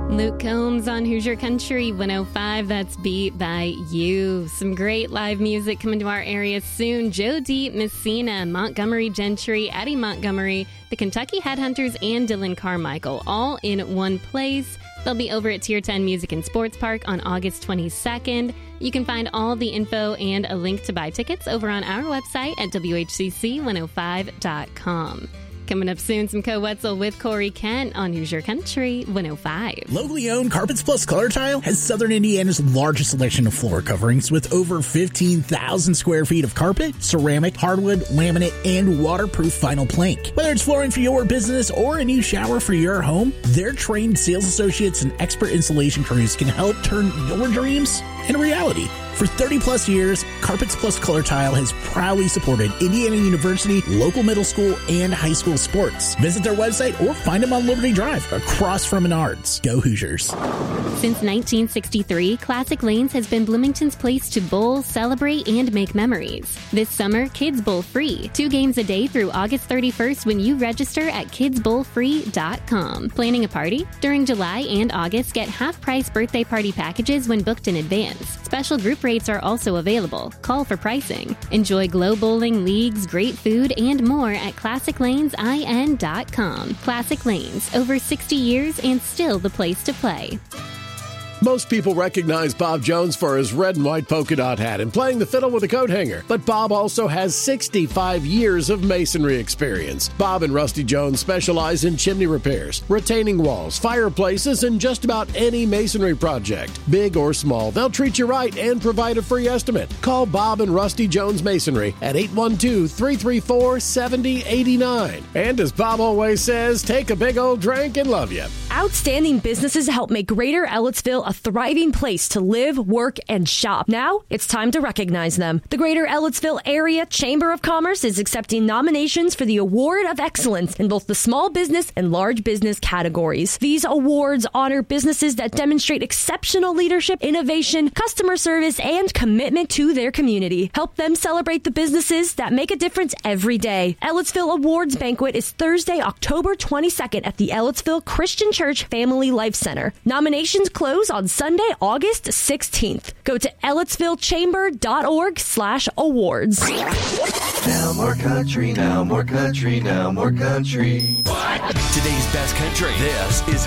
Luke Combs on Hoosier Country 105. That's Beat by You. Some great live music coming to our area soon. Joe D. Messina, Montgomery Gentry, Eddie Montgomery, the Kentucky Headhunters, and Dylan Carmichael all in one place. They'll be over at Tier 10 Music and Sports Park on August 22nd. You can find all the info and a link to buy tickets over on our website at WHCC105.com. Coming up soon, some Co-Wetzel with Corey Kent on Hoosier Country 105. Locally owned Carpets Plus Color Tile has Southern Indiana's largest selection of floor coverings with over 15,000 square feet of carpet, ceramic, hardwood, laminate, and waterproof vinyl plank. Whether it's flooring for your business or a new shower for your home, their trained sales associates and expert installation crews can help turn your dreams into reality. For 30-plus years, Carpets Plus Color Tile has proudly supported Indiana University, local middle school, and high school sports. Visit their website or find them on Liberty Drive across from Menards. Go Hoosiers. Since 1963, Classic Lanes has been Bloomington's place to bowl, celebrate, and make memories. This summer, Kids Bowl free. 2 games a day through August 31st when you register at kidsbowlfree.com. Planning a party? During July and August, get half-price birthday party packages when booked in advance. Special group rates are also available. Call for pricing. Enjoy glow bowling, leagues, great food, and more at ClassicLanesIN.com. Classic Lanes, over 60 years and still the place to play. Most people recognize Bob Jones for his red and white polka dot hat and playing the fiddle with a coat hanger. But Bob also has 65 years of masonry experience. Bob and Rusty Jones specialize in chimney repairs, retaining walls, fireplaces, and just about any masonry project. Big or small, they'll treat you right and provide a free estimate. Call Bob and Rusty Jones Masonry at 812-334-7089. And as Bob always says, take a big old drink and love you. Outstanding businesses help make Greater Ellettsville a thriving place to live, work, and shop. Now, it's time to recognize them. The Greater Ellettsville Area Chamber of Commerce is accepting nominations for the Award of Excellence in both the small business and large business categories. These awards honor businesses that demonstrate exceptional leadership, innovation, customer service, and commitment to their community. Help them celebrate the businesses that make a difference every day. Ellettsville Awards Banquet is Thursday, October 22nd at the Ellettsville Christian Church Family Life Center. Nominations close on Sunday, August 16th. Go to EllettsvilleChamber.org/awards. Now more country, now more country, now more country. Today's best country. This is